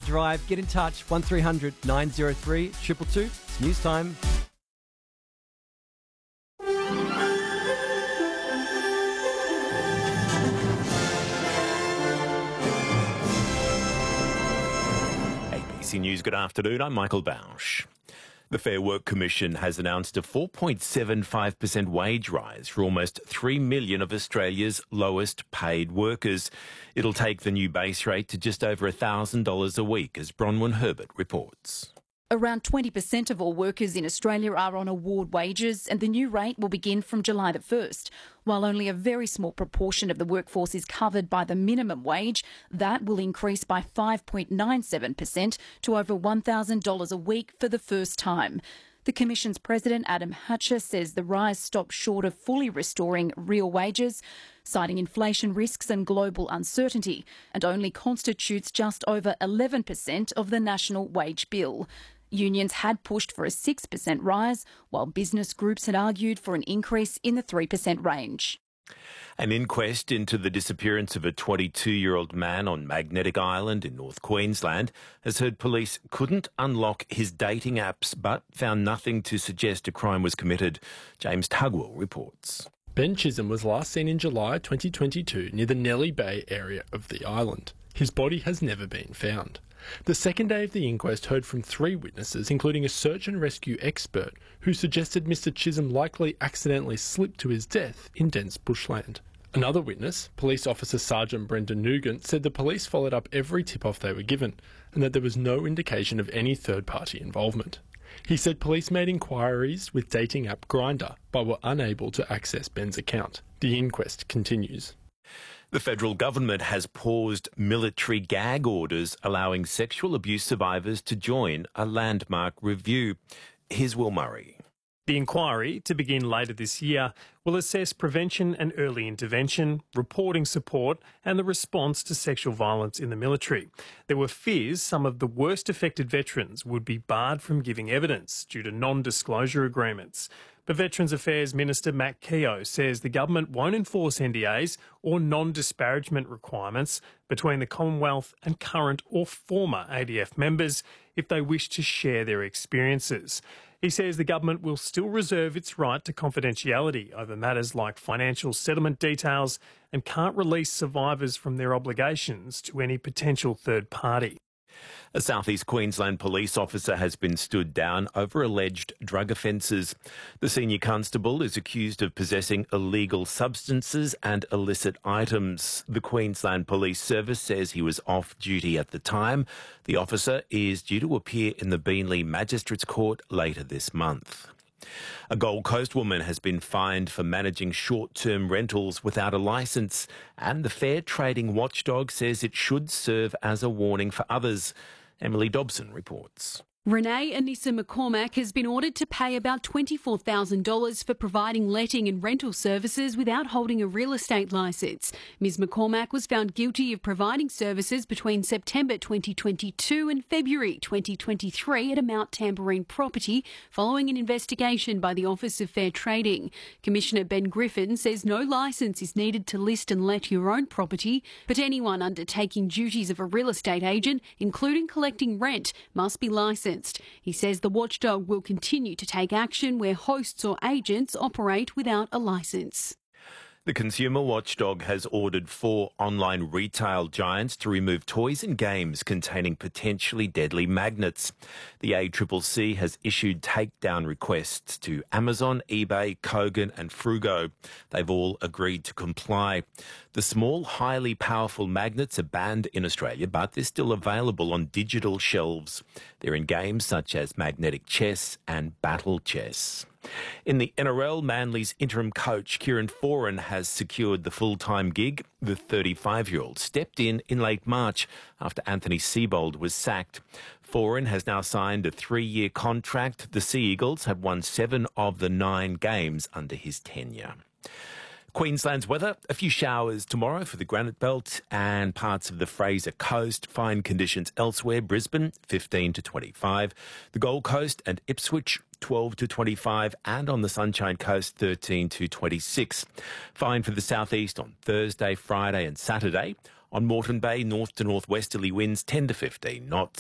drive, get in touch, 1300 903 222. It's news time. ABC News, good afternoon. I'm Michael Bausch. The Fair Work Commission has announced a 4.75% wage rise for almost 3 million of Australia's lowest paid workers. It'll take the new base rate to just over $1,000 a week, as Bronwyn Herbert reports. Around 20% of all workers in Australia are on award wages, and the new rate will begin from July the 1st. While only a very small proportion of the workforce is covered by the minimum wage, that will increase by 5.97% to over $1,000 a week for the first time. The Commission's President, Adam Hatcher, says the rise stops short of fully restoring real wages, citing inflation risks and global uncertainty, and only constitutes just over 11% of the national wage bill. Unions had pushed for a 6% rise, while business groups had argued for an increase in the 3% range. An inquest into the disappearance of a 22-year-old man on Magnetic Island in North Queensland has heard police couldn't unlock his dating apps but found nothing to suggest a crime was committed. James Tugwell reports. Ben Chisholm was last seen in July 2022 near the Nellie Bay area of the island. His body has never been found. The second day of the inquest heard from 3 witnesses, including a search and rescue expert who suggested Mr Chisholm likely accidentally slipped to his death in dense bushland. Another witness, Police Officer Sergeant Brendan Nugent, said the police followed up every tip-off they were given and that there was no indication of any third-party involvement. He said police made inquiries with dating app Grindr but were unable to access Ben's account. The inquest continues. The federal government has paused military gag orders allowing sexual abuse survivors to join a landmark review. Here's Will Murray. The inquiry, to begin later this year, will assess prevention and early intervention, reporting support and the response to sexual violence in the military. There were fears some of the worst affected veterans would be barred from giving evidence due to non-disclosure agreements. But Veterans Affairs Minister Matt Keogh says the government won't enforce NDAs or non-disparagement requirements between the Commonwealth and current or former ADF members if they wish to share their experiences. He says the government will still reserve its right to confidentiality over matters like financial settlement details and can't release survivors from their obligations to any potential third party. A South East Queensland police officer has been stood down over alleged drug offences. The senior constable is accused of possessing illegal substances and illicit items. The Queensland Police Service says he was off duty at the time. The officer is due to appear in the Beenleigh Magistrates Court later this month. A Gold Coast woman has been fined for managing short-term rentals without a licence, and the fair trading watchdog says it should serve as a warning for others. Emily Dobson reports. Renee Anissa McCormack has been ordered to pay about $24,000 for providing letting and rental services without holding a real estate licence. Ms McCormack was found guilty of providing services between September 2022 and February 2023 at a Mount Tamborine property following an investigation by the Office of Fair Trading. Commissioner Ben Griffin says no licence is needed to list and let your own property, but anyone undertaking duties of a real estate agent, including collecting rent, must be licensed. He says the watchdog will continue to take action where hosts or agents operate without a licence. The consumer watchdog has ordered 4 online retail giants to remove toys and games containing potentially deadly magnets. The ACCC has issued takedown requests to Amazon, eBay, Kogan and Frugo. They've all agreed to comply. The small, highly powerful magnets are banned in Australia, but they're still available on digital shelves. They're in games such as Magnetic Chess and Battle Chess. In the NRL, Manly's interim coach, Kieran Foran, has secured the full-time gig. The 35-year-old stepped in late March after Anthony Seibold was sacked. Foran has now signed a 3-year contract. The Sea Eagles have won 7 of the 9 games under his tenure. Queensland's weather, a few showers tomorrow for the Granite Belt and parts of the Fraser Coast. Fine conditions elsewhere. Brisbane, 15 to 25. The Gold Coast and Ipswich, 12 to 25. And on the Sunshine Coast, 13 to 26. Fine for the southeast on Thursday, Friday and Saturday. On Moreton Bay, north to northwesterly winds 10 to 15 knots.